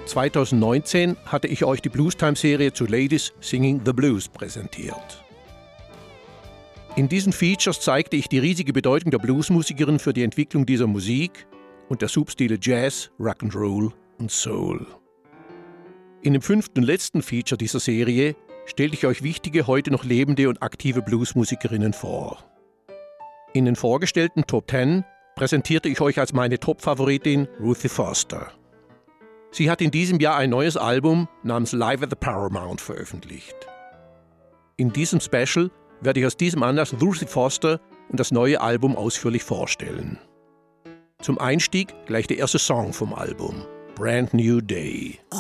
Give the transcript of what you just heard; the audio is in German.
2019 hatte ich euch die Bluestime-Serie zu Ladies Singing the Blues präsentiert. In diesen Features zeigte ich die riesige Bedeutung der Bluesmusikerin für die Entwicklung dieser Musik und der Substile Jazz, Rock'n'Roll und Soul. In dem 5. und letzten Feature dieser Serie stellte ich euch wichtige, heute noch lebende und aktive Bluesmusikerinnen vor. In den vorgestellten Top 10 präsentierte ich euch als meine Top-Favoritin Ruthie Foster. Sie hat in diesem Jahr ein neues Album namens Live at the Paramount veröffentlicht. In diesem Special werde ich aus diesem Anlass Ruthie Foster und das neue Album ausführlich vorstellen. Zum Einstieg gleich der erste Song vom Album, Brand New Day.